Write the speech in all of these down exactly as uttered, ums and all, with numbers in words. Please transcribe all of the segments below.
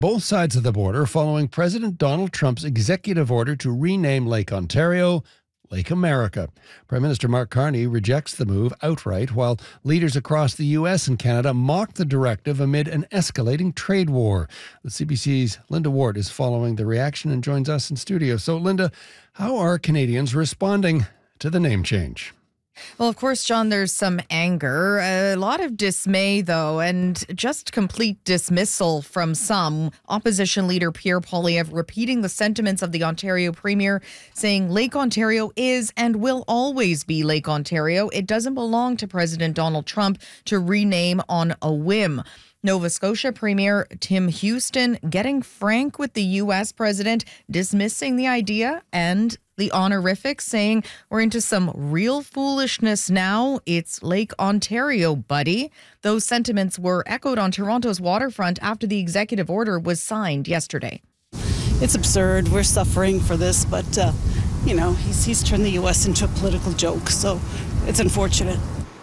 both sides of the border following President Donald Trump's executive order to rename Lake Ontario Lake America. Prime Minister Mark Carney rejects the move outright, while leaders across the U S and Canada mock the directive amid an escalating trade war. The C B C's Linda Ward is following the reaction and joins us in studio. So, Linda, how are Canadians responding to the name change? Well, of course, John, there's some anger, a lot of dismay, though, and just complete dismissal from some. Opposition leader Pierre Poilievre repeating the sentiments of the Ontario Premier, saying Lake Ontario is and will always be Lake Ontario. It doesn't belong to President Donald Trump to rename on a whim. Nova Scotia Premier Tim Houston getting frank with the U S president, dismissing the idea and the honorific, saying we're into some real foolishness now. It's Lake Ontario, buddy. Those sentiments were echoed on Toronto's waterfront after the executive order was signed yesterday. It's absurd. We're suffering for this, but, uh, you know, he's, he's turned the U S into a political joke, so it's unfortunate.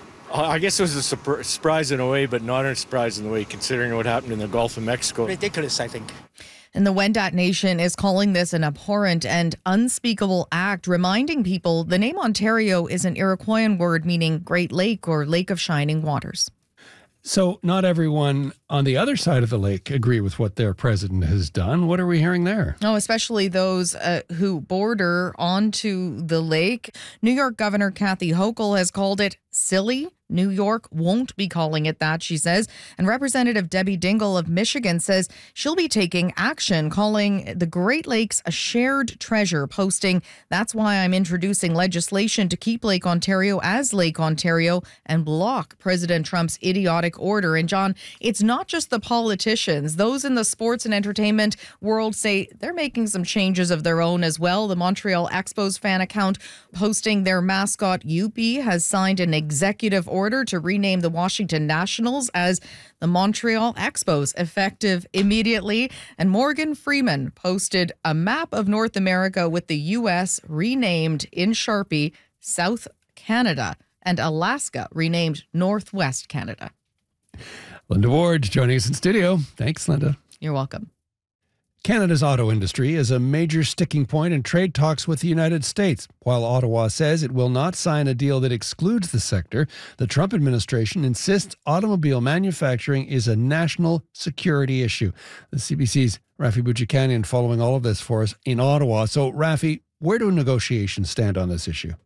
I guess it was a surprise in a way, but not a surprise in a way, considering what happened in the Gulf of Mexico. Ridiculous, I think. And the Wendat Nation is calling this an abhorrent and unspeakable act, reminding people the name Ontario is an Iroquoian word meaning Great Lake or Lake of Shining Waters. So not everyone on the other side of the lake agree with what their president has done. What are we hearing there? Oh, especially those uh, who border onto the lake. New York Governor Kathy Hochul has called it silly. New York won't be calling it that, she says. And Representative Debbie Dingell of Michigan says she'll be taking action, calling the Great Lakes a shared treasure, posting, "That's why I'm introducing legislation to keep Lake Ontario as Lake Ontario and block President Trump's idiotic order." And John, it's not just the politicians. Those in the sports and entertainment world say they're making some changes of their own as well. The Montreal Expos fan account posting their mascot Youppi has signed an executive order order to rename the Washington Nationals as the Montreal Expos, effective immediately. And Morgan Freeman posted a map of North America with the U S renamed in Sharpie South Canada and Alaska renamed Northwest Canada. Linda Ward joining us in studio. Thanks, Linda. You're welcome. Canada's auto industry is a major sticking point in trade talks with the United States. While Ottawa says it will not sign a deal that excludes the sector, the Trump administration insists automobile manufacturing is a national security issue. The C B C's Rafi Boudjikanian following all of this for us in Ottawa. So, Rafi, where do negotiations stand on this issue?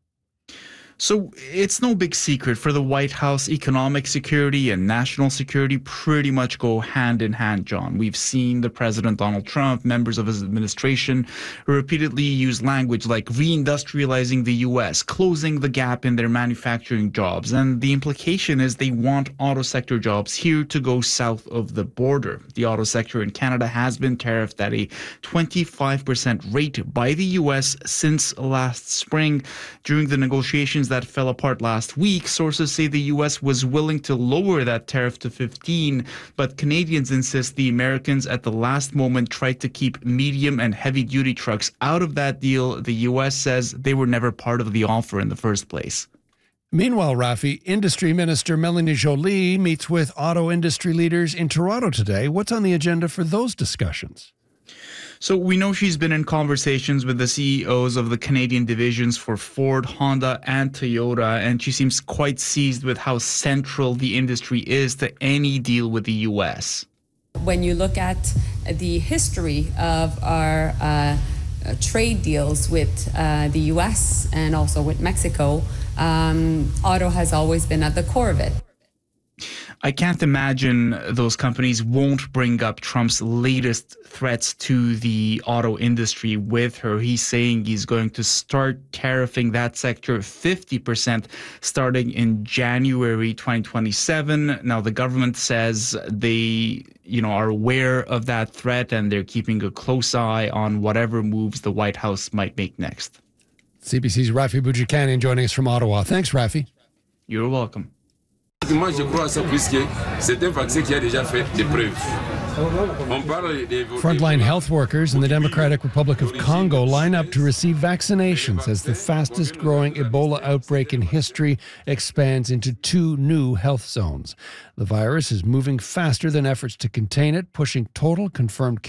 So it's no big secret for the White House, economic security and national security pretty much go hand in hand, John. We've seen the President Donald Trump, members of his administration, repeatedly use language like reindustrializing the U S, closing the gap in their manufacturing jobs. And the implication is they want auto sector jobs here to go south of the border. The auto sector in Canada has been tariffed at a twenty-five percent rate by the U S since last spring. During the negotiations that fell apart last week, sources say the U S was willing to lower that tariff to fifteen, but Canadians insist the Americans at the last moment tried to keep medium and heavy duty trucks out of that deal. The U S says they were never part of the offer in the first place. Meanwhile, Rafi, Industry Minister Melanie Joly meets with auto industry leaders in Toronto today. What's on the agenda for those discussions? So we know she's been in conversations with the C E Os of the Canadian divisions for Ford, Honda, and Toyota, and she seems quite seized with how central the industry is to any deal with the U S. When you look at the history of our uh, trade deals with uh, the U S and also with Mexico, um, auto has always been at the core of it. I can't imagine those companies won't bring up Trump's latest threats to the auto industry with her. He's saying he's going to start tariffing that sector fifty percent starting in January twenty twenty-seven. Now, the government says they, you know, are aware of that threat and they're keeping a close eye on whatever moves the White House might make next. C B C's Rafi Boudjikanian joining us from Ottawa. Thanks, Rafi. You're welcome. Moi, je crois à ça puisque c'est un vaccin qui a déjà fait des preuves. Frontline health workers in the Democratic Republic of Congo line up to receive vaccinations as the fastest growing Ebola outbreak in history expands into two new health zones. The virus is moving faster than efforts to contain it, pushing total confirmed cases